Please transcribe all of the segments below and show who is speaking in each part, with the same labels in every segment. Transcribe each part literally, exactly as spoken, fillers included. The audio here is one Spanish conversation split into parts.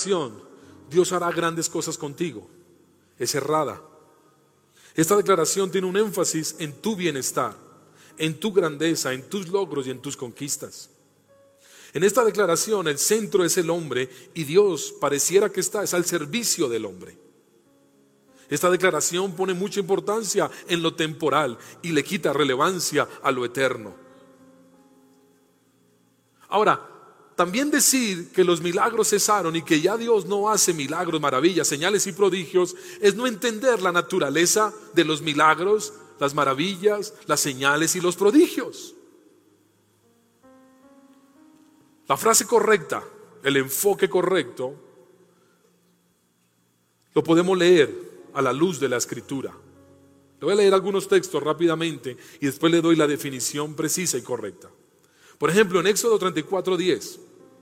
Speaker 1: declaración, Dios hará grandes cosas contigo, es errada. Esta declaración tiene un énfasis en tu bienestar, en tu grandeza, en tus logros y en tus conquistas. En esta declaración el centro es el hombre y Dios pareciera que está es al servicio del hombre. Esta declaración pone mucha importancia en lo temporal y le quita relevancia a lo eterno. Ahora, también decir que los milagros cesaron y que ya Dios no hace milagros, maravillas, señales y prodigios es no entender la naturaleza de los milagros, las maravillas, las señales y los prodigios. La frase correcta, el enfoque correcto, lo podemos leer a la luz de la Escritura. Le voy a leer algunos textos rápidamente y después le doy la definición precisa y correcta. Por ejemplo, en Éxodo treinta y cuatro, diez.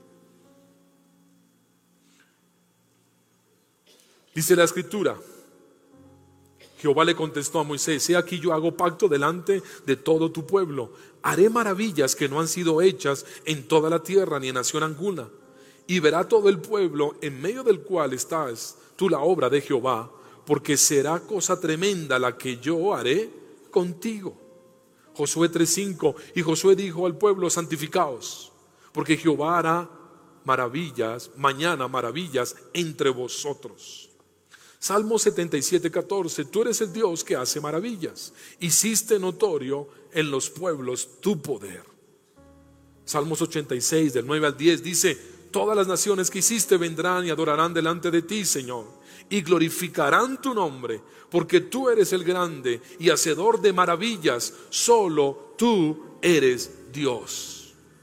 Speaker 1: Dice la Escritura: Jehová le contestó a Moisés: he aquí yo hago pacto delante de todo tu pueblo. Haré maravillas que no han sido hechas en toda la tierra ni en nación alguna. Y verá todo el pueblo en medio del cual estás tú la obra de Jehová, porque será cosa tremenda la que yo haré contigo. Josué tres cinco. Y Josué dijo al pueblo: santificaos, porque Jehová hará maravillas, mañana maravillas entre vosotros. Salmo setenta y siete, catorce. Tú eres el Dios que hace maravillas, hiciste notorio en los pueblos tu poder. Salmos ochenta y seis, del nueve al diez, dice: todas las naciones que hiciste vendrán y adorarán delante de ti, Señor, y glorificarán tu nombre, porque tú eres el grande y hacedor de maravillas, solo tú eres Dios.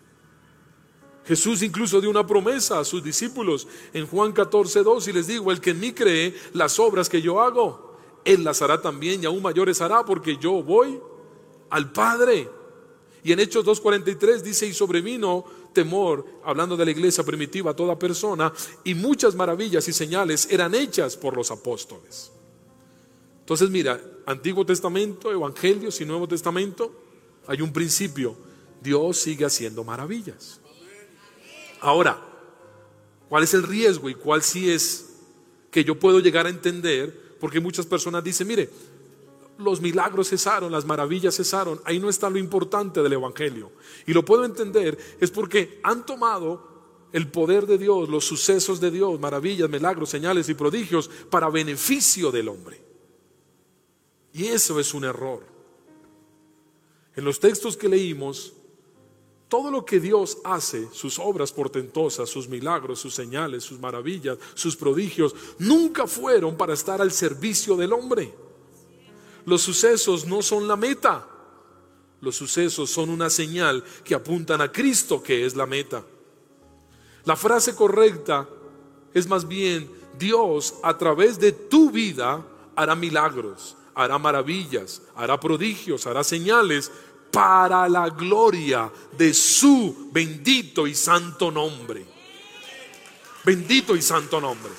Speaker 1: Jesús incluso dio una promesa a sus discípulos en Juan catorce, dos, y les digo: el que en mí cree, las obras que yo hago, él las hará también, y aún mayores hará, porque yo voy al Padre. Y en Hechos dos cuarenta y tres dice: y sobrevino temor, hablando de la iglesia primitiva, a toda persona, y muchas maravillas y señales eran hechas por los apóstoles. Entonces mira, Antiguo Testamento, Evangelios y Nuevo Testamento, hay un principio: Dios sigue haciendo maravillas. Ahora, ¿cuál es el riesgo y cuál sí es que yo puedo llegar a entender? Porque muchas personas dicen: mire, los milagros cesaron, las maravillas cesaron. Ahí no está lo importante del Evangelio. Y lo puedo entender es porque han tomado el poder de Dios, los sucesos de Dios, maravillas, milagros, señales y prodigios para beneficio del hombre. Y eso es un error. En los textos que leímos, todo lo que Dios hace, sus obras portentosas, sus milagros, sus señales, sus maravillas, sus prodigios, nunca fueron para estar al servicio del hombre. Los sucesos no son la meta. Los sucesos son una señal que apuntan a Cristo, que es la meta. La frase correcta es más bien: Dios a través de tu vida hará milagros, hará maravillas, hará prodigios, hará señales para la gloria de su bendito y santo nombre. Bendito y santo nombre.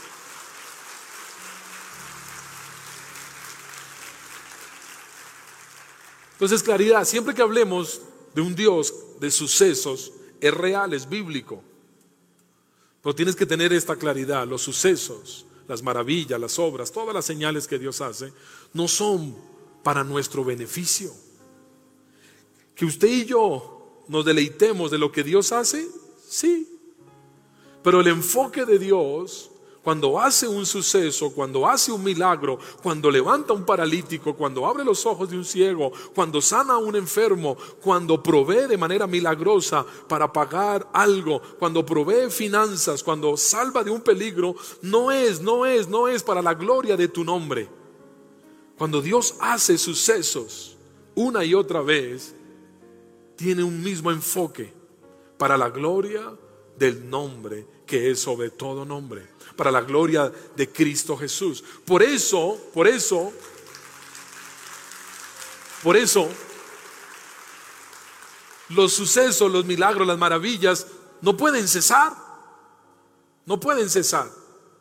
Speaker 1: Entonces, claridad, siempre que hablemos de un Dios de sucesos, es real, es bíblico. Pero tienes que tener esta claridad: los sucesos, las maravillas, las obras, todas las señales que Dios hace, no son para nuestro beneficio. Que usted y yo nos deleitemos de lo que Dios hace, sí. Pero el enfoque de Dios, cuando hace un suceso, cuando hace un milagro, cuando levanta a un paralítico, cuando abre los ojos de un ciego, cuando sana a un enfermo, cuando provee de manera milagrosa para pagar algo, cuando provee finanzas, cuando salva de un peligro, no es, no es, no es para la gloria de tu nombre. Cuando Dios hace sucesos una y otra vez, tiene un mismo enfoque: para la gloria del nombre que es sobre todo nombre, para la gloria de Cristo Jesús. Por eso, por eso, por eso, los sucesos, los milagros, las maravillas no pueden cesar, no pueden cesar.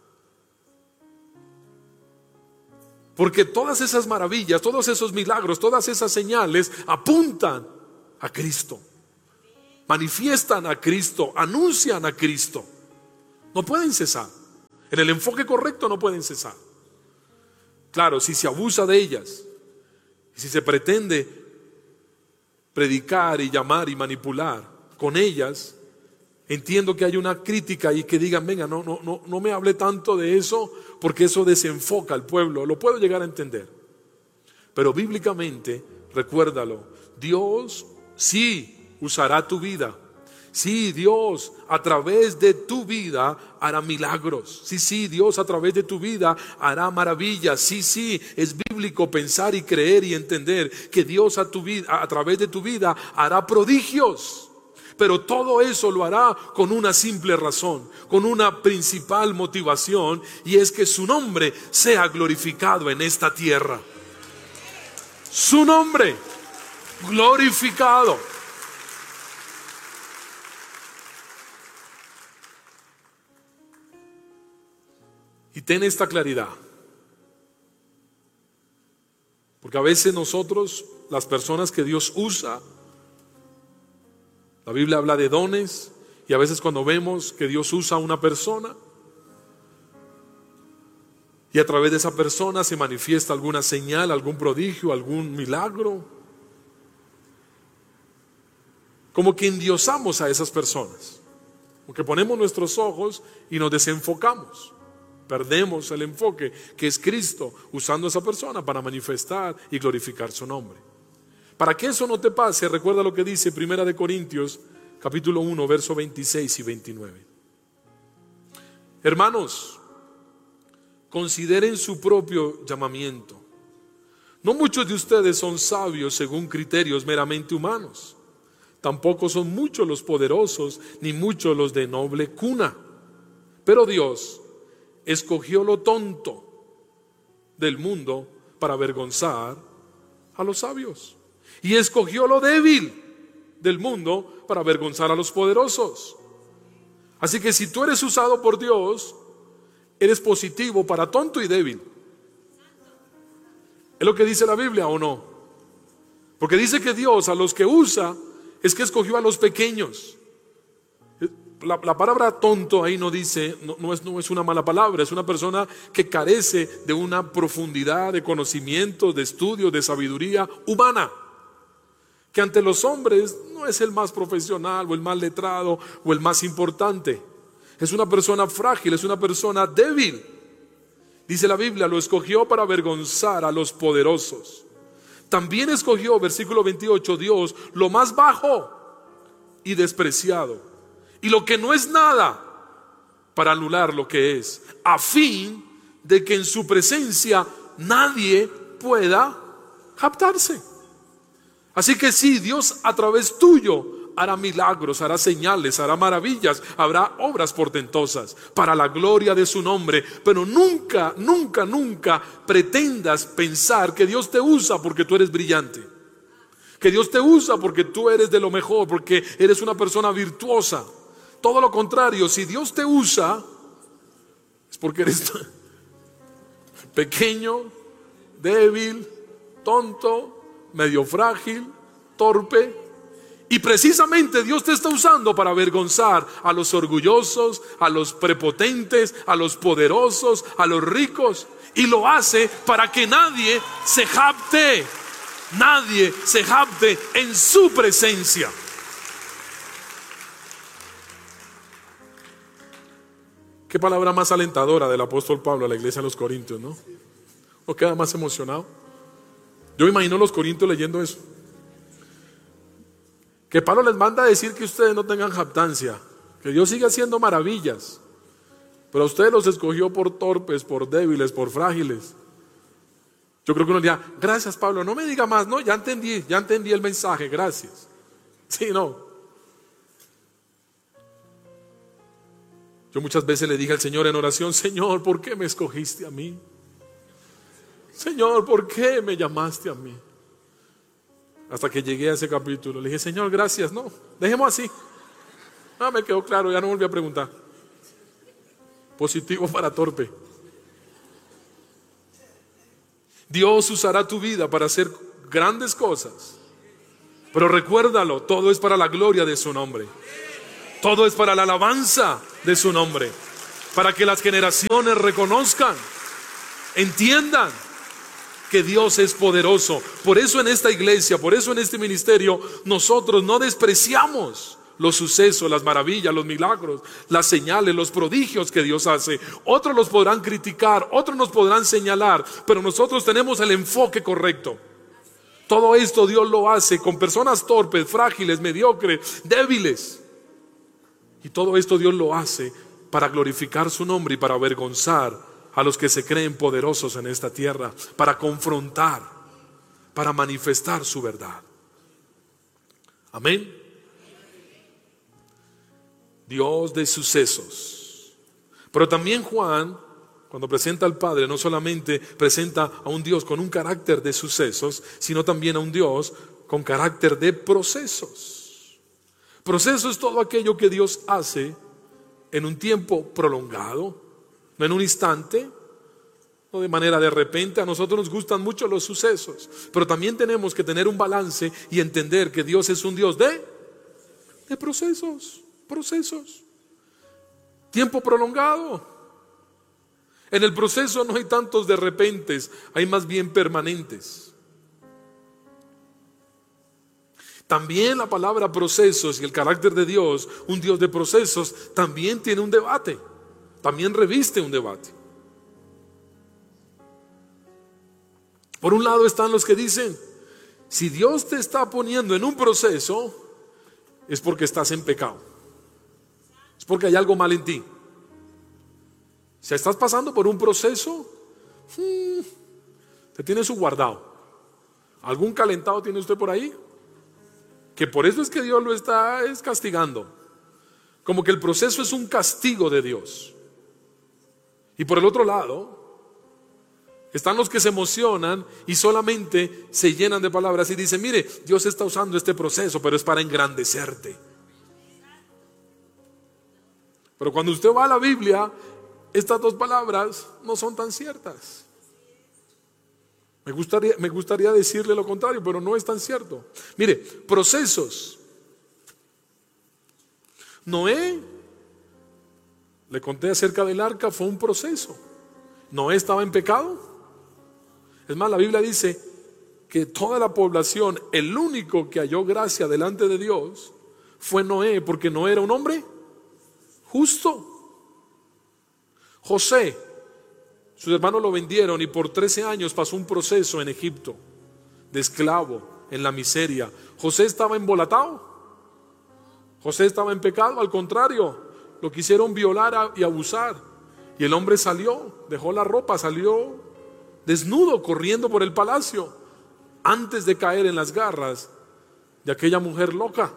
Speaker 1: Porque todas esas maravillas, todos esos milagros, todas esas señales apuntan a Cristo, manifiestan a Cristo, anuncian a Cristo. No pueden cesar. En el enfoque correcto no pueden cesar. Claro, si se abusa de ellas, si se pretende predicar y llamar y manipular con ellas, entiendo que hay una crítica y que digan, venga, no, no, no, no me hable tanto de eso porque eso desenfoca al pueblo. Lo puedo llegar a entender. Pero bíblicamente, recuérdalo, Dios sí usará tu vida. Sí, Dios a través de tu vida hará milagros. Sí, sí, Dios a través de tu vida hará maravillas. Sí, sí, es bíblico pensar y creer y entender que Dios a, tu vida, a través de tu vida hará prodigios. Pero todo eso lo hará con una simple razón, con una principal motivación, y es que su nombre sea glorificado en esta tierra. Su nombre glorificado. Y ten esta claridad, porque a veces nosotros, las personas que Dios usa, la Biblia habla de dones, y a veces cuando vemos que Dios usa a una persona y a través de esa persona se manifiesta alguna señal, algún prodigio, algún milagro, como que endiosamos a esas personas, porque ponemos nuestros ojos y nos desenfocamos. Perdemos el enfoque que es Cristo usando a esa persona para manifestar y glorificar su nombre. Para que eso no te pase, recuerda lo que dice Primera de Corintios capítulo uno, versos veintiséis y veintinueve. Hermanos, consideren su propio llamamiento. No muchos de ustedes son sabios según criterios meramente humanos. Tampoco son muchos los poderosos, ni muchos los de noble cuna. Pero Dios escogió lo tonto del mundo para avergonzar a los sabios, y escogió lo débil del mundo para avergonzar a los poderosos. Así que si tú eres usado por Dios, eres positivo para tonto y débil. ¿Es lo que dice la Biblia o no? Porque dice que Dios a los que usa es que escogió a los pequeños. La, la palabra tonto ahí no dice, no, no, es, no es una mala palabra, es una persona que carece de una profundidad de conocimiento, de estudio, de sabiduría humana, que ante los hombres no es el más profesional o el más letrado o el más importante. Es una persona frágil, es una persona débil. Dice la Biblia, lo escogió para avergonzar a los poderosos. También escogió, versículo veintiocho, Dios lo más bajo y despreciado, y lo que no es nada, para anular lo que es, a fin de que en su presencia nadie pueda jactarse. Así que sí, Dios a través tuyo hará milagros, hará señales, hará maravillas, habrá obras portentosas para la gloria de su nombre. Pero nunca, nunca, nunca pretendas pensar que Dios te usa porque tú eres brillante, que Dios te usa porque tú eres de lo mejor, porque eres una persona virtuosa. Todo lo contrario, si Dios te usa, es porque eres pequeño, débil, tonto, medio frágil, torpe. Y precisamente Dios te está usando para avergonzar a los orgullosos, a los prepotentes, a los poderosos, a los ricos. Y lo hace para que nadie se jacte, nadie se jacte en su presencia. Qué palabra más alentadora del apóstol Pablo a la iglesia de los Corintios, ¿no? ¿O queda más emocionado? Yo me imagino a los corintios leyendo eso. Que Pablo les manda a decir que ustedes no tengan jactancia, que Dios sigue haciendo maravillas, pero a ustedes los escogió por torpes, por débiles, por frágiles. Yo creo que uno diría, gracias Pablo, no me diga más, no, ya entendí, ya entendí el mensaje, gracias. Sí, no. Yo muchas veces le dije al Señor en oración, Señor, ¿por qué me escogiste a mí? Señor, ¿por qué me llamaste a mí? Hasta que llegué a ese capítulo, le dije, Señor, gracias, no, dejemos así. Ah, me quedó claro, ya no volví a preguntar. Positivo para torpe. Dios usará tu vida para hacer grandes cosas, pero recuérdalo, todo es para la gloria de su nombre. Todo es para la alabanza de su nombre. para que las generaciones reconozcan, entiendan que Dios es poderoso. Por eso en esta iglesia, por eso en este ministerio, nosotros no despreciamos los sucesos, las maravillas, los milagros, las señales, los prodigios que Dios hace. Otros los podrán criticar, otros nos podrán señalar, pero nosotros tenemos el enfoque correcto. Todo esto Dios lo hace con personas torpes, frágiles, mediocres, débiles. Y todo esto Dios lo hace para glorificar su nombre y para avergonzar a los que se creen poderosos en esta tierra, para confrontar, para manifestar su verdad. Amén. Dios de sucesos. Pero también Juan, cuando presenta al Padre, no solamente presenta a un Dios con un carácter de sucesos, sino también a un Dios con carácter de procesos. Proceso es todo aquello que Dios hace en un tiempo prolongado, no en un instante, no de manera de repente. A nosotros nos gustan mucho los sucesos, pero también tenemos que tener un balance y entender que Dios es un Dios de, de procesos. Procesos, tiempo prolongado. En el proceso no hay tantos de repentes, hay más bien permanentes. También la palabra procesos y el carácter de Dios, un Dios de procesos, también tiene un debate, también reviste un debate. Por un lado están los que dicen, si Dios te está poniendo en un proceso, es porque estás en pecado. Es porque hay algo mal en ti. Si estás pasando por un proceso, hmm, te tiene su guardado. ¿Algún calentado tiene usted por ahí? Que por eso es que Dios lo está es castigando. Como que el proceso es un castigo de Dios. Y por el otro lado, están los que se emocionan y solamente se llenan de palabras y dicen, mire, Dios está usando este proceso, pero es para engrandecerte. Pero cuando usted va a la Biblia, estas dos palabras no son tan ciertas. Me gustaría, me gustaría decirle lo contrario, pero no es tan cierto. Mire, procesos. Noé, le conté acerca del arca, fue un proceso. Noé estaba en pecado. Es más, la Biblia dice que toda la población, el único que halló gracia delante de Dios fue Noé, porque Noé era un hombre justo. José, sus hermanos lo vendieron y por trece años pasó un proceso en Egipto de esclavo, en la miseria. José estaba embolatado. José estaba en pecado, al contrario, lo quisieron violar y abusar. Y el hombre salió, dejó la ropa, salió desnudo corriendo por el palacio antes de caer en las garras de aquella mujer loca.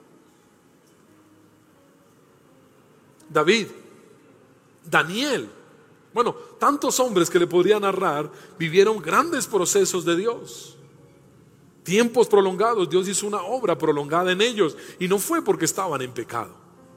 Speaker 1: David, Daniel, bueno, tantos hombres que le podría narrar vivieron grandes procesos de Dios, tiempos prolongados. Dios hizo una obra prolongada en ellos y no fue porque estaban en pecado.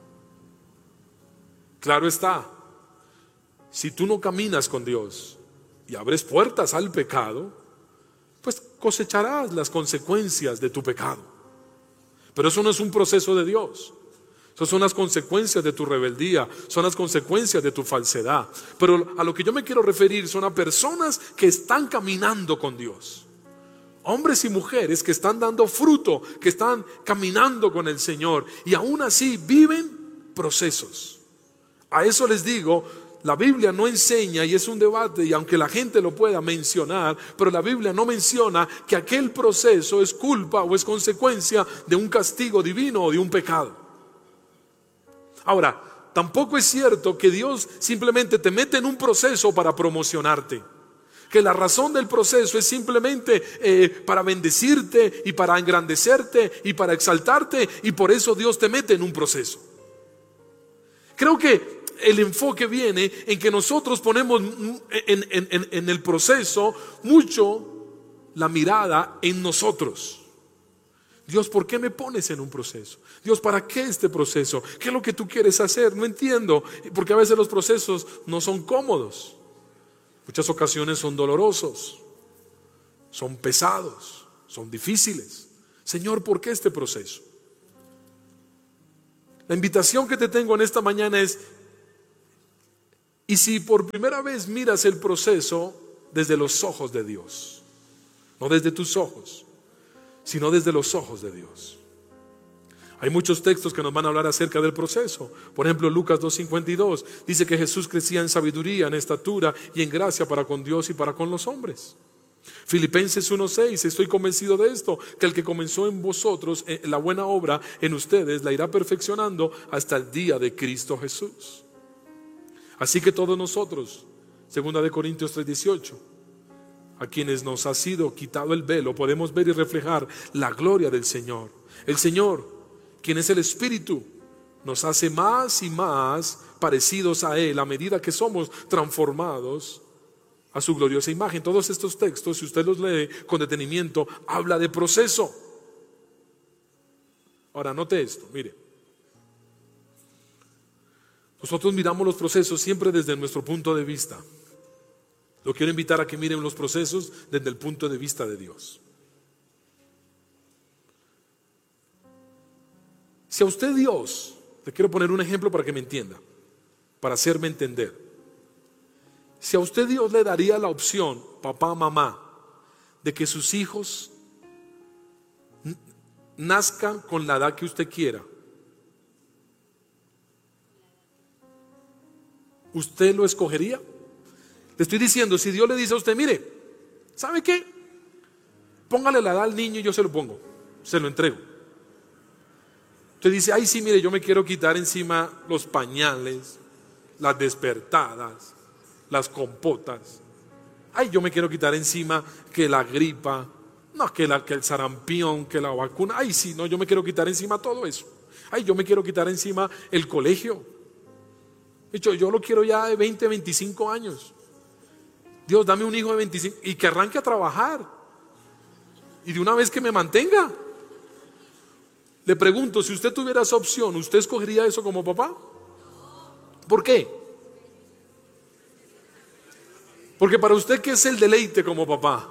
Speaker 1: Claro está, si tú no caminas con Dios y abres puertas al pecado, pues cosecharás las consecuencias de tu pecado. Pero eso no es un proceso de Dios. Esas son las consecuencias de tu rebeldía, son las consecuencias de tu falsedad. Pero a lo que yo me quiero referir son a personas que están caminando con Dios. Hombres y mujeres que están dando fruto, que están caminando con el Señor y aún así viven procesos. A eso les digo, la Biblia no enseña, y es un debate, y aunque la gente lo pueda mencionar, pero la Biblia no menciona que aquel proceso es culpa o es consecuencia de un castigo divino o de un pecado. Ahora, tampoco es cierto que Dios simplemente te mete en un proceso para promocionarte, que la razón del proceso es simplemente eh, para bendecirte y para engrandecerte y para exaltarte, y por eso Dios te mete en un proceso. Creo que el enfoque viene en que nosotros ponemos en, en, en, en el proceso mucho la mirada en nosotros. Dios, ¿por qué me pones en un proceso? Dios, ¿para qué este proceso? ¿Qué es lo que tú quieres hacer? No entiendo, porque a veces los procesos no son cómodos. Muchas ocasiones son dolorosos, son pesados, son difíciles. Señor, ¿por qué este proceso? La invitación que te tengo en esta mañana es: Y si por primera vez miras el proceso desde los ojos de Dios, no desde tus ojos, sino desde los ojos de Dios. Hay muchos textos que nos van a hablar acerca del proceso. Por ejemplo, Lucas dos cincuenta y dos dice que Jesús crecía en sabiduría, en estatura y en gracia para con Dios y para con los hombres. Filipenses uno seis, estoy convencido de esto, que el que comenzó en vosotros la buena obra en ustedes la irá perfeccionando hasta el día de Cristo Jesús. Así que todos nosotros, segunda de Corintios tres dieciocho, a quienes nos ha sido quitado el velo, podemos ver y reflejar la gloria del Señor. El Señor, quien es el Espíritu, nos hace más y más parecidos a Él a medida que somos transformados a su gloriosa imagen. Todos estos textos, si usted los lee con detenimiento, habla de proceso. Ahora, note esto, mire. Nosotros miramos los procesos siempre desde nuestro punto de vista. Lo quiero invitar a que miren los procesos desde el punto de vista de Dios. Si a usted Dios, le quiero poner un ejemplo para que me entienda, para hacerme entender. Si a usted Dios le daría la opción, papá, mamá, de que sus hijos nazcan con la edad que usted quiera, ¿usted lo escogería? Le estoy diciendo, si Dios le dice a usted, mire, ¿sabe qué? Póngale la edad al niño y yo se lo pongo, se lo entrego. Usted dice, ay sí, mire, yo me quiero quitar encima los pañales, las despertadas, las compotas. Ay, yo me quiero quitar encima que la gripa, no, que, la, que el sarampión, que la vacuna. Ay sí, no, yo me quiero quitar encima todo eso. Ay, yo me quiero quitar encima el colegio. De hecho, yo lo quiero ya de veinte, veinticinco años. Dios, dame un hijo de veinticinco y que arranque a trabajar. Y de una vez que me mantenga. Le pregunto, si usted tuviera esa opción, ¿usted escogería eso como papá? ¿Por qué? Porque para usted, ¿qué es el deleite como papá?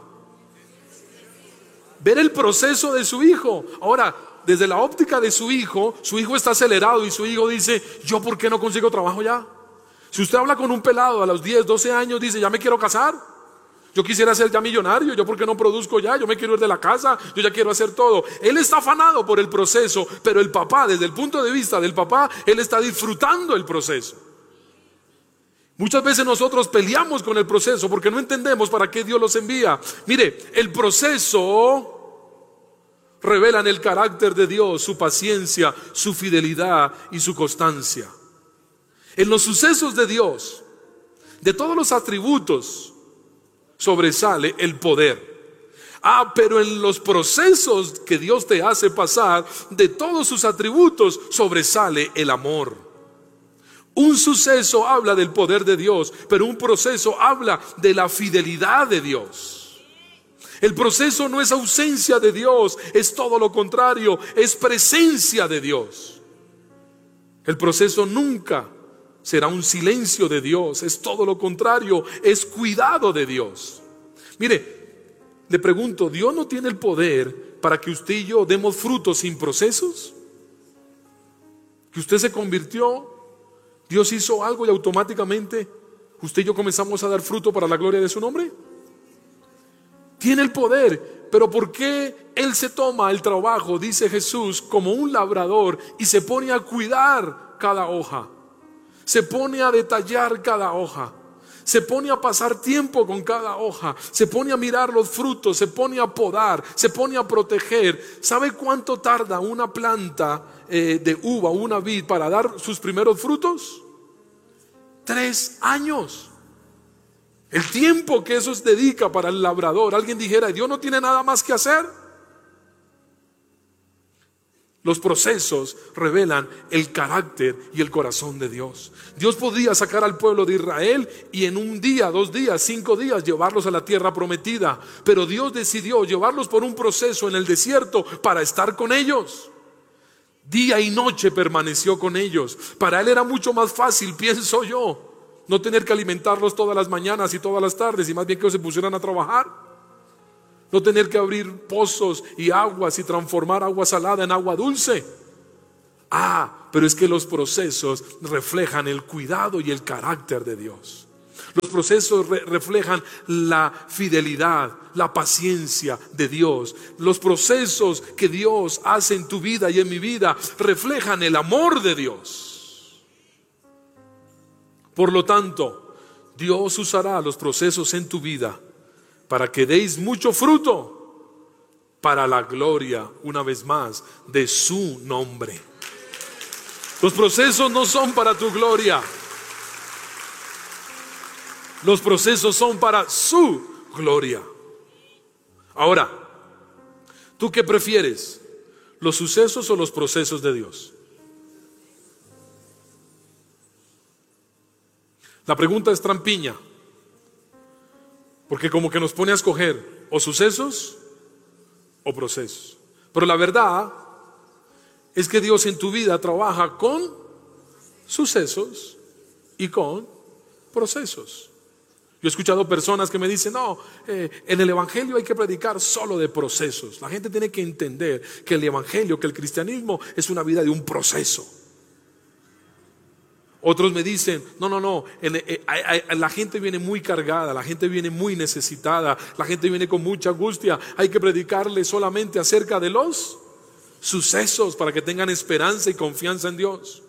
Speaker 1: Ver el proceso de su hijo. Ahora, desde la óptica de su hijo, su hijo está acelerado y su hijo dice, ¿yo por qué no consigo trabajo ya? Si usted habla con un pelado a los diez, doce años, dice, ya me quiero casar. Yo quisiera ser ya millonario, yo porque no produzco ya, yo me quiero ir de la casa, yo ya quiero hacer todo. Él está afanado por el proceso, pero el papá, desde el punto de vista del papá, él está disfrutando el proceso. Muchas veces nosotros peleamos con el proceso porque no entendemos para qué Dios los envía. Mire, el proceso revela el carácter de Dios, su paciencia, su fidelidad y su constancia. En los sucesos de Dios, de todos los atributos, sobresale el poder. Ah, pero en los procesos que Dios te hace pasar, de todos sus atributos sobresale el amor. Un suceso habla del poder de Dios, pero un proceso habla de la fidelidad de Dios. El proceso no es ausencia de Dios, es todo lo contrario, es presencia de Dios. El proceso nunca será un silencio de Dios, es todo lo contrario, es cuidado de Dios. Mire, le pregunto, ¿Dios no tiene el poder para que usted y yo demos frutos sin procesos? Que usted se convirtió, Dios hizo algo y automáticamente usted y yo comenzamos a dar fruto para la gloria de su nombre. Tiene el poder, pero ¿por qué Él se toma el trabajo, dice Jesús, como un labrador y se pone a cuidar cada hoja? Se pone a detallar cada hoja, se pone a pasar tiempo con cada hoja, se pone a mirar los frutos, se pone a podar, se pone a proteger. ¿Sabe cuánto tarda una planta eh, de uva, una vid, para dar sus primeros frutos? Tres años. El tiempo que eso se dedica para el labrador. Alguien dijera, ¿Dios no tiene nada más que hacer? Los procesos revelan el carácter y el corazón de Dios. Dios podía sacar al pueblo de Israel y en un día, dos días, cinco días llevarlos a la tierra prometida. Pero Dios decidió llevarlos por un proceso en el desierto para estar con ellos. Día y noche permaneció con ellos. Para Él era mucho más fácil, pienso yo, no tener que alimentarlos todas las mañanas y todas las tardes, y más bien que se pusieran a trabajar. No tener que abrir pozos y aguas y transformar agua salada en agua dulce. Ah, pero es que los procesos reflejan el cuidado y el carácter de Dios. Los procesos re- reflejan la fidelidad, la paciencia de Dios. Los procesos que Dios hace en tu vida y en mi vida reflejan el amor de Dios. Por lo tanto, Dios usará los procesos en tu vida para que deis mucho fruto para la gloria, una vez más, de su nombre. Los procesos no son para tu gloria. Los procesos son para su gloria. Ahora, ¿tú qué prefieres? ¿Los sucesos o los procesos de Dios? La pregunta es trampiña, porque como que nos pone a escoger o sucesos o procesos. Pero la verdad es que Dios en tu vida trabaja con sucesos y con procesos. Yo he escuchado personas que me dicen, no, eh, en el evangelio hay que predicar solo de procesos. La gente tiene que entender que el evangelio, que el cristianismo es una vida de un proceso. Otros me dicen, no, no, no, en, eh, eh, la gente viene muy cargada, la gente viene muy necesitada, la gente viene con mucha angustia. Hay que predicarle solamente acerca de los sucesos para que tengan esperanza y confianza en Dios.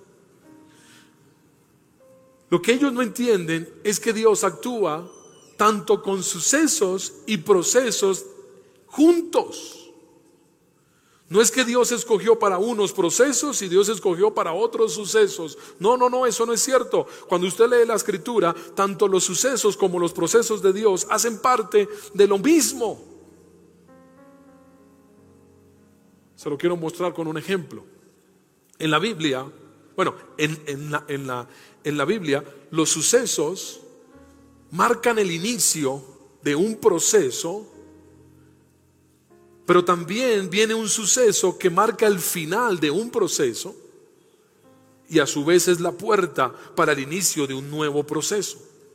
Speaker 1: Lo que ellos no entienden es que Dios actúa tanto con sucesos y procesos juntos. No es que Dios escogió para unos procesos y Dios escogió para otros sucesos. No, no, no, eso no es cierto. Cuando usted lee la Escritura, tanto los sucesos como los procesos de Dios hacen parte de lo mismo. Se lo quiero mostrar con un ejemplo. En la Biblia, bueno, en, en, la, en, la, en la Biblia, los sucesos marcan el inicio de un proceso, pero también viene un suceso que marca el final de un proceso y a su vez es la puerta para el inicio de un nuevo proceso.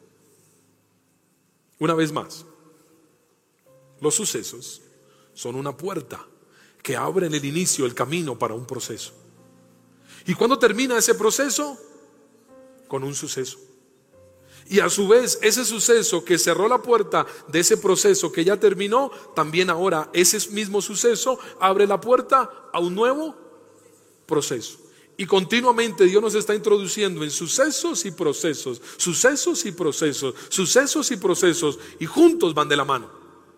Speaker 1: Una vez más, los sucesos son una puerta que abren el inicio, el camino para un proceso. ¿Y cuándo termina ese proceso? Con un suceso. Y a su vez ese suceso que cerró la puerta de ese proceso que ya terminó, también ahora ese mismo suceso abre la puerta a un nuevo proceso. Y continuamente Dios nos está introduciendo en sucesos y procesos, sucesos y procesos, sucesos y procesos, y juntos van de la mano.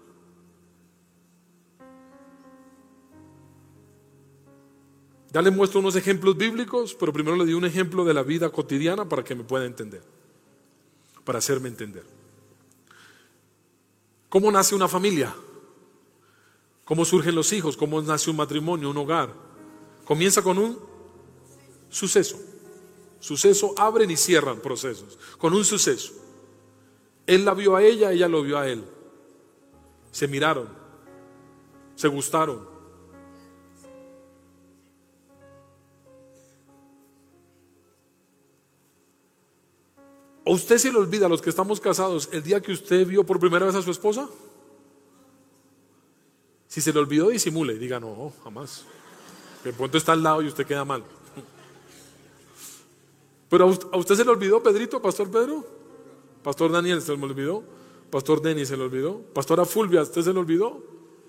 Speaker 1: Ya le muestro unos ejemplos bíblicos, pero primero le doy un ejemplo de la vida cotidiana para que me pueda entender, para hacerme entender. ¿Cómo nace una familia? ¿Cómo surgen los hijos? ¿Cómo nace un matrimonio, un hogar? Comienza con un suceso. Suceso, abren y cierran procesos. Con un suceso. Él la vio a ella, ella lo vio a él. Se miraron, se gustaron. ¿O usted se le olvida a los que estamos casados el día que usted vio por primera vez a su esposa? Si se le olvidó, disimule, diga no, jamás. De pronto está al lado y usted queda mal. Pero a usted se le olvidó, Pedrito, Pastor Pedro, Pastor Daniel, se le olvidó, Pastor Denis, se le olvidó, Pastora Fulvia, ¿usted se le olvidó?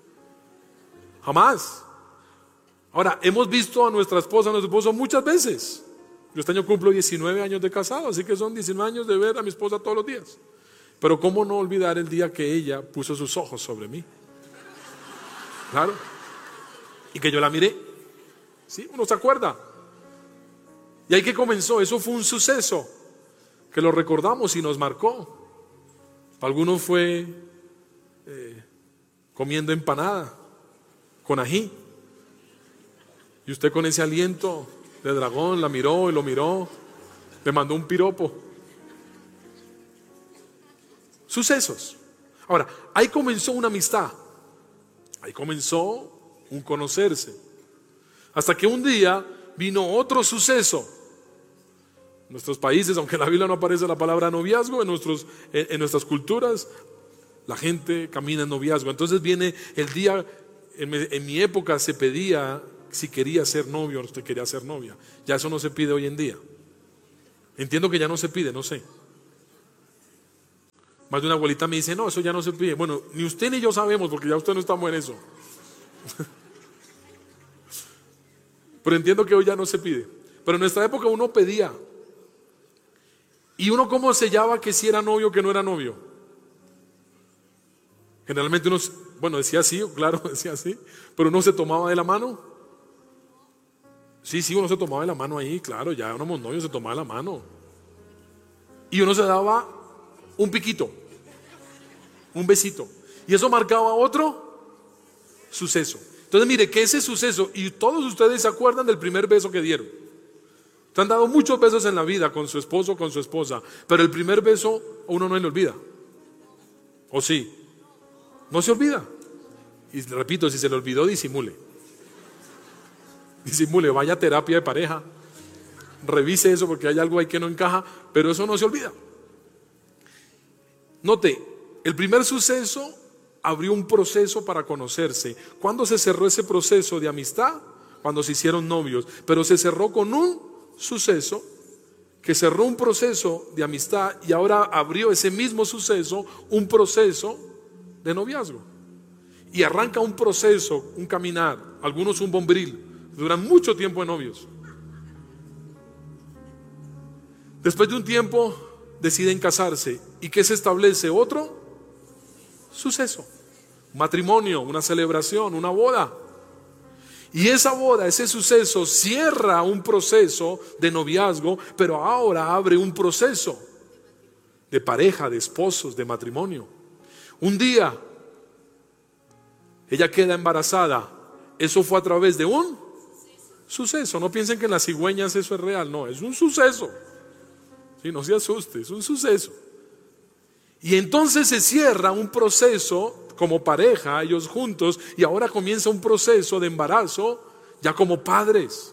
Speaker 1: Jamás. Ahora, hemos visto a nuestra esposa, a nuestro esposo muchas veces. Yo este año cumplo diecinueve años de casado, así que son diecinueve años de ver a mi esposa todos los días. Pero ¿cómo no olvidar el día que ella puso sus ojos sobre mí? Claro. Y que yo la miré. ¿Sí? Uno se acuerda. Y ahí que comenzó, eso fue un suceso que lo recordamos y nos marcó. Para algunos fue eh, comiendo empanada con ají. Y usted con ese aliento de dragón la miró y lo miró, le mandó un piropo. Sucesos. Ahora, ahí comenzó una amistad, ahí comenzó un conocerse, hasta que un día vino otro suceso. En nuestros países, aunque en la Biblia no aparece la palabra noviazgo, en, nuestros, en, en nuestras culturas la gente camina en noviazgo. Entonces viene el día, en, en mi época se pedía si quería ser novio o usted quería ser novia. Ya eso no se pide hoy en día. Entiendo que ya no se pide, no sé. Más de una abuelita me dice, no, eso ya no se pide. Bueno, ni usted ni yo sabemos, porque ya usted no estamos en eso. Pero entiendo que hoy ya no se pide. Pero en nuestra época uno pedía. ¿Y uno cómo sellaba que si era novio o que no era novio? Generalmente uno, bueno, decía así, claro, decía así, pero uno se tomaba de la mano. Sí, sí, uno se tomaba de la mano ahí, claro, ya éramos novios, se tomaba de la mano. Y uno se daba un piquito, un besito. Y eso marcaba otro suceso. Entonces mire, que ese suceso, y todos ustedes se acuerdan del primer beso que dieron. Te han dado muchos besos en la vida con su esposo o con su esposa, pero el primer beso uno no le olvida. ¿O sí? No se olvida. Y repito, si se le olvidó, disimule. Disimule, vaya a terapia de pareja. Revise eso porque hay algo ahí que no encaja, pero eso no se olvida. Note, el primer suceso abrió un proceso para conocerse. ¿Cuándo se cerró ese proceso de amistad? Cuando se hicieron novios, pero se cerró con un suceso que cerró un proceso de amistad y ahora abrió ese mismo suceso un proceso de noviazgo. Y arranca un proceso, un caminar, algunos un bombril, duran mucho tiempo de novios. Después de un tiempo deciden casarse. ¿Y qué se establece? Otro suceso, un matrimonio, una celebración, una boda. Y esa boda, ese suceso cierra un proceso de noviazgo, pero ahora abre un proceso de pareja, de esposos, de matrimonio. Un día ella queda embarazada. Eso fue a través de un suceso. No piensen que en las cigüeñas eso es real, no, es un suceso. Sí, no se asuste, es un suceso. Y entonces se cierra un proceso como pareja, ellos juntos, y ahora comienza un proceso de embarazo ya como padres.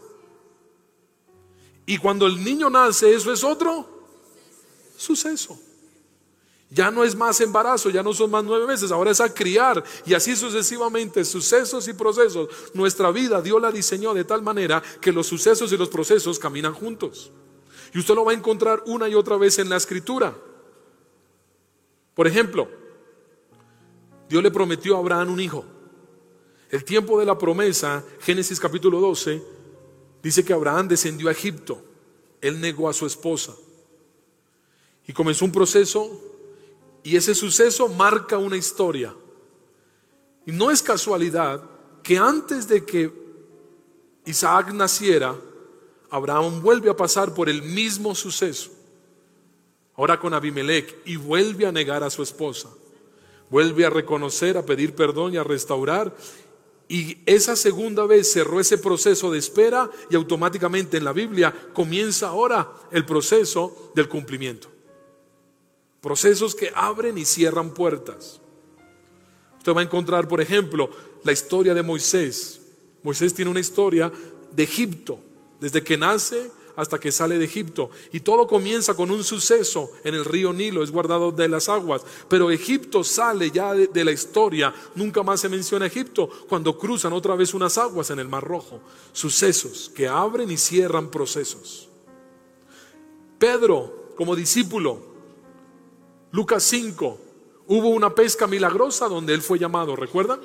Speaker 1: Y cuando el niño nace, eso es otro suceso. Ya no es más embarazo, ya no son más nueve meses, ahora es a criar, y así sucesivamente, sucesos y procesos. Nuestra vida Dios la diseñó de tal manera que los sucesos y los procesos caminan juntos. Y usted lo va a encontrar una y otra vez en la Escritura. Por ejemplo, Dios le prometió a Abraham un hijo. El tiempo de la promesa, Génesis capítulo doce, dice que Abraham descendió a Egipto. Él negó a su esposa. Y comenzó un proceso, y ese suceso marca una historia. Y no es casualidad que antes de que Isaac naciera, Abraham vuelve a pasar por el mismo suceso. Ahora con Abimelech, y vuelve a negar a su esposa. Vuelve a reconocer, a pedir perdón y a restaurar. Y esa segunda vez cerró ese proceso de espera y automáticamente en la Biblia comienza ahora el proceso del cumplimiento. Procesos que abren y cierran puertas. Usted va a encontrar, por ejemplo, la historia de Moisés. Moisés tiene una historia de Egipto, desde que nace hasta que sale de Egipto. Y todo comienza con un suceso en el río Nilo, es guardado de las aguas. Pero Egipto sale ya de, de la historia, nunca más se menciona Egipto, cuando cruzan otra vez unas aguas en el Mar Rojo. Sucesos que abren y cierran procesos. Pedro, como discípulo, Lucas cinco, hubo una pesca milagrosa donde él fue llamado, ¿recuerdan?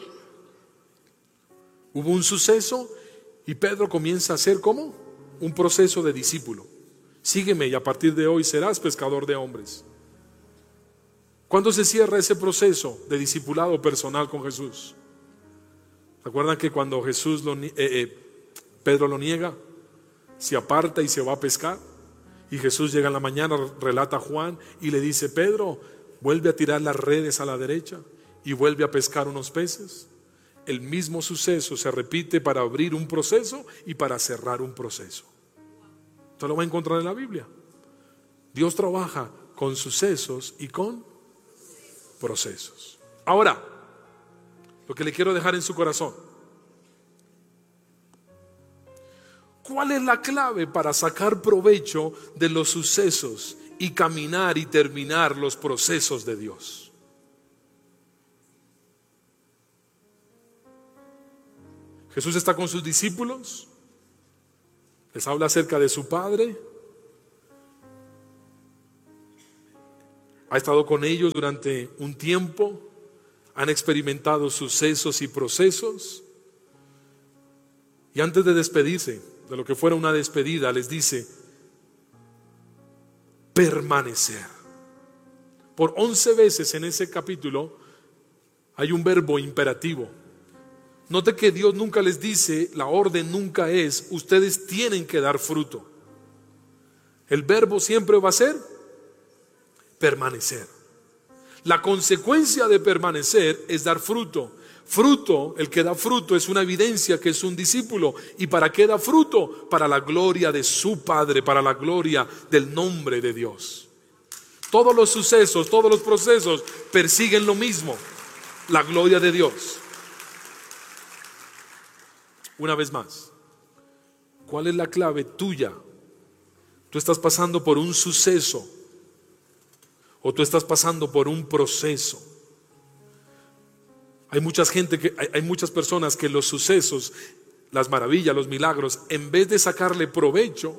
Speaker 1: Hubo un suceso y Pedro comienza a hacer ¿cómo? Un proceso de discípulo. Sígueme y a partir de hoy serás pescador de hombres. ¿Cuándo se cierra ese proceso de discipulado personal con Jesús? ¿Recuerdan que cuando Jesús lo, eh, eh, Pedro lo niega, se aparta y se va a pescar? Y Jesús llega en la mañana, relata a Juan y le dice: Pedro, vuelve a tirar las redes a la derecha y vuelve a pescar unos peces. El mismo suceso se repite para abrir un proceso y para cerrar un proceso. Usted lo va a encontrar en la Biblia. Dios trabaja con sucesos y con procesos. Ahora, lo que le quiero dejar en su corazón: ¿cuál es la clave para sacar provecho de los sucesos y caminar y terminar los procesos de Dios? Jesús está con sus discípulos, les habla acerca de su Padre, ha estado con ellos durante un tiempo, han experimentado sucesos y procesos, y antes de despedirse, de lo que fuera una despedida, les dice: permanecer. Por once veces en ese capítulo hay un verbo imperativo. Note que Dios nunca les dice, la orden nunca es, ustedes tienen que dar fruto. El verbo siempre va a ser permanecer. La consecuencia de permanecer es dar fruto. Fruto, el que da fruto es una evidencia que es un discípulo. ¿Y para qué da fruto? Para la gloria de su Padre, para la gloria del nombre de Dios. Todos los sucesos, todos los procesos persiguen lo mismo, la gloria de Dios. Una vez más, ¿cuál es la clave tuya? Tú estás pasando por un suceso o tú estás pasando por un proceso. Hay mucha gente que, hay, hay muchas personas que los sucesos, las maravillas, los milagros, en vez de sacarle provecho,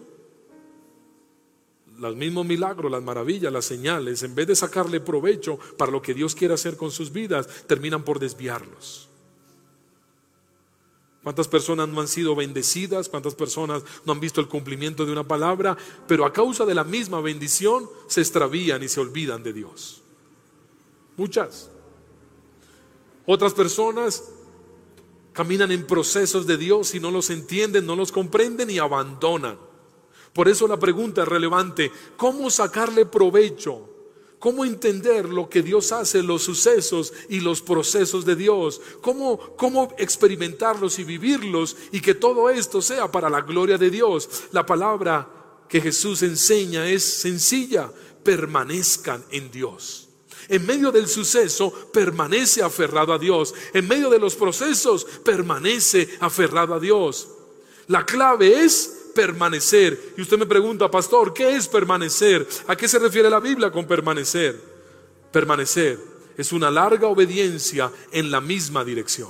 Speaker 1: los mismos milagros, las maravillas, las señales, en vez de sacarle provecho para lo que Dios quiere hacer con sus vidas, terminan por desviarlos. ¿Cuántas personas no han sido bendecidas? ¿Cuántas personas no han visto el cumplimiento de una palabra? Pero a causa de la misma bendición se extravían y se olvidan de Dios. Muchas. Otras personas caminan en procesos de Dios y no los entienden, no los comprenden y abandonan. Por eso la pregunta es relevante: ¿cómo sacarle provecho? ¿Cómo entender lo que Dios hace, los sucesos y los procesos de Dios? ¿Cómo, cómo experimentarlos y vivirlos y que todo esto sea para la gloria de Dios? La palabra que Jesús enseña es sencilla: permanezcan en Dios. En medio del suceso, permanece aferrado a Dios. En medio de los procesos, permanece aferrado a Dios. La clave es permanecer. Y usted me pregunta: pastor, ¿qué es permanecer? ¿A qué se refiere la Biblia con permanecer? Permanecer es una larga obediencia en la misma dirección.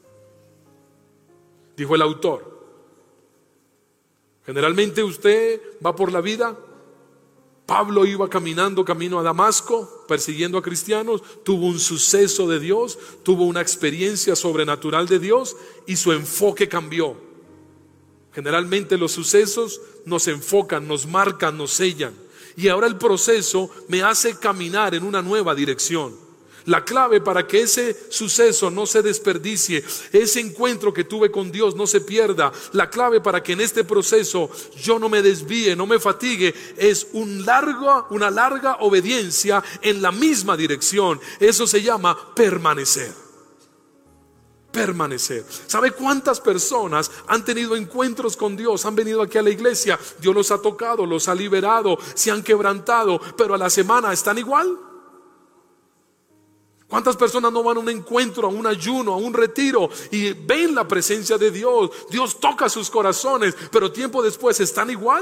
Speaker 1: Dijo el autor: generalmente usted va por la vida. Pablo iba caminando camino a Damasco, persiguiendo a cristianos, tuvo un suceso de Dios, tuvo una experiencia sobrenatural de Dios y su enfoque cambió. Generalmente los sucesos nos enfocan, nos marcan, nos sellan. Y ahora el proceso me hace caminar en una nueva dirección. La clave para que ese suceso no se desperdicie, ese encuentro que tuve con Dios no se pierda, la clave para que en este proceso yo no me desvíe, no me fatigue, es un largo, una larga obediencia en la misma dirección. Eso se llama permanecer. Permanecer. ¿Sabe cuántas personas han tenido encuentros con Dios? Han venido aquí a la iglesia, Dios los ha tocado, los ha liberado, se han quebrantado, pero a la semana están igual. ¿Cuántas personas no van a un encuentro, a un ayuno, a un retiro y ven la presencia de Dios? Dios toca sus corazones, pero tiempo después están igual.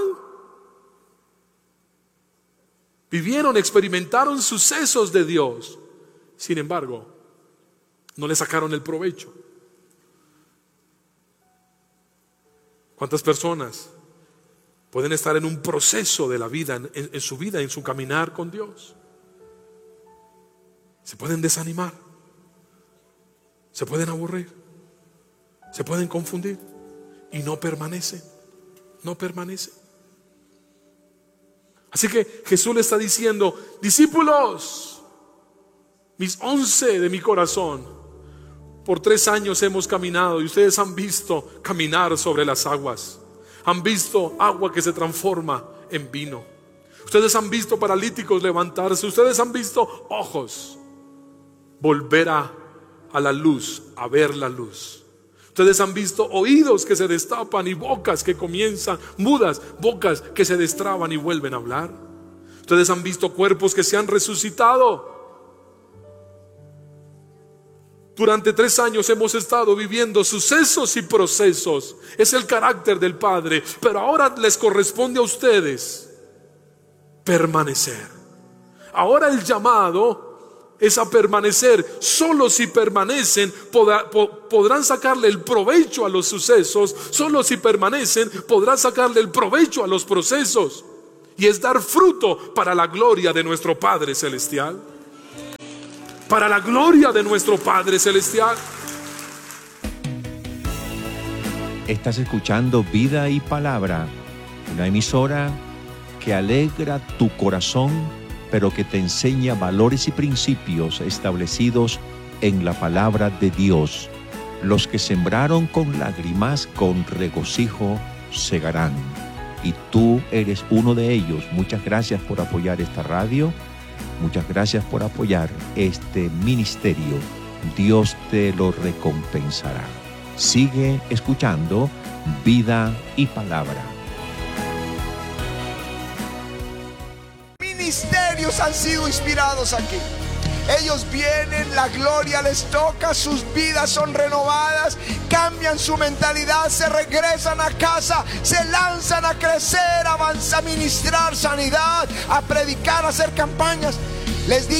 Speaker 1: Vivieron, experimentaron sucesos de Dios. Sin embargo, no le sacaron el provecho. ¿Cuántas personas pueden estar en un proceso de la vida, en, en su vida, en su caminar con Dios? Se pueden desanimar, se pueden aburrir, se pueden confundir y no permanecen, no permanecen. Así que Jesús le está diciendo: discípulos, mis once de mi corazón, por tres años hemos caminado y ustedes han visto caminar sobre las aguas, han visto agua que se transforma en vino, ustedes han visto paralíticos levantarse, ustedes han visto ojos volver a, a la luz, a ver la luz. Ustedes han visto oídos que se destapan y bocas que comienzan mudas, bocas que se destraban y vuelven a hablar. Ustedes han visto cuerpos que se han resucitado. Durante tres años hemos estado viviendo sucesos y procesos. Es el carácter del Padre, pero ahora les corresponde a ustedes permanecer. Ahora el llamado es a permanecer. Solo si permanecen podrá, po, podrán sacarle el provecho a los sucesos. Solo si permanecen podrán sacarle el provecho a los procesos. Y es dar fruto para la gloria de nuestro Padre Celestial. Para la gloria de nuestro Padre Celestial.
Speaker 2: Estás escuchando Vida y Palabra, una emisora que alegra tu corazón, pero que te enseña valores y principios establecidos en la palabra de Dios. Los que sembraron con lágrimas, con regocijo segarán. Y tú eres uno de ellos. Muchas gracias por apoyar esta radio. Muchas gracias por apoyar este ministerio. Dios te lo recompensará. Sigue escuchando Vida y Palabra.
Speaker 3: Ministerios han sido inspirados aquí. Ellos vienen, la gloria les toca, sus vidas son renovadas, cambian su mentalidad, se regresan a casa, se lanzan a crecer, avanzar, a ministrar sanidad, a predicar, a hacer campañas. Les digo